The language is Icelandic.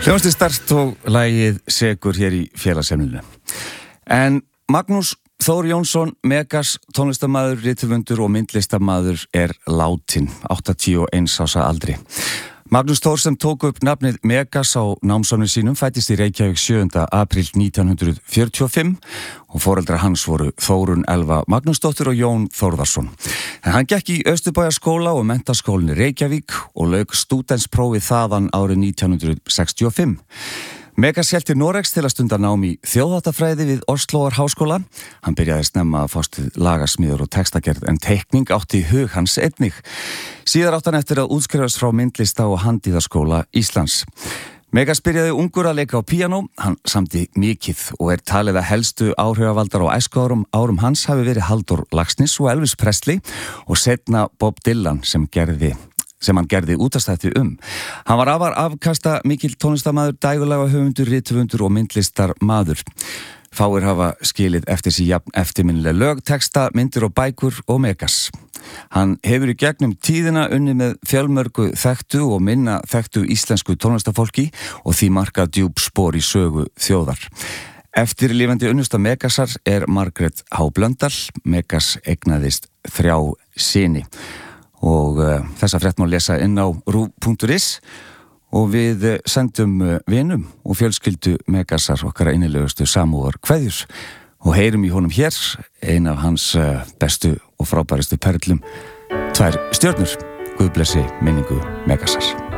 Hljómsveit Start og lagið Segur hér í félagsefninu. En Magnús Þór Jónsson, Megas, tónlistarmaður, rithöfundur og myndlistarmaður er látinn, 81 ára aldri. Magnús Þór sem tók upp nafnið Megas á námsárum sínum fæddist í Reykjavík 7. apríl 1945 og foreldrar hans voru Þórunn Elva Magnúsdóttir og Jón Þórðarsson. En hann gekk í Austurbæjarskóla og menntaskólinni Reykjavík og lauk stúdentsprófið þaðan árið 1965. Megas hélt til Noregs til að stunda nám í þjóðháttafræði við Osloar háskóla. Hann byrjaði snemma að fást við lagasmíður og textagerð en teikning átti í hug hans einnig. Síðar átti hann eftir að útskrifast frá myndlista- og handíðaskóla Íslands. Megas byrjaði ungur að leika á píanó, hann samdi mikið og talið að helstu áhrifavaldar á æskuárum hans hafi verið Halldór Laxness og Elvis Presley og seinna Bob Dylan sem hann gerði útastætti Hann var afar afkasta mikill tónlistarmaður, dægurlaga höfundur, rithöfundur og myndlistarmaður. Fáir hafa skilið eftir sig jafn eftirminnileg lög, texta, myndir og bækur og Megas. Hann hefur í gegnum tíðina unnið með fjölmörgu þekktu og minna þekktu íslensku tónlistarfólki og því markað djúp spor í sögu þjóðar. Eftirlifandi unnusta Megasar er Margrét H. Blöndal. Megas eignaðist 3 syni. Og þessa frétt má lesa inn á ruv.is og við sendum vinum og fjölskyldu Megasar okkar innilegustu samúðar kveðjur og heyrum í honum hér ein af hans bestu og frábæristu perlum, 2 stjörnur. Guð blessi minningu Megasar.